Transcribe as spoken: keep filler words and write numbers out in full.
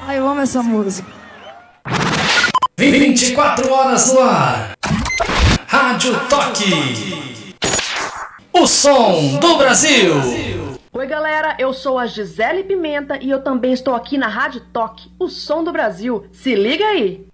Ai, eu amo essa música. vinte e quatro horas no ar. Rádio Toque. O som do Brasil. Oi galera, eu sou a Gisele Pimenta e eu também estou aqui na Rádio Toque, o som do Brasil. Se liga aí!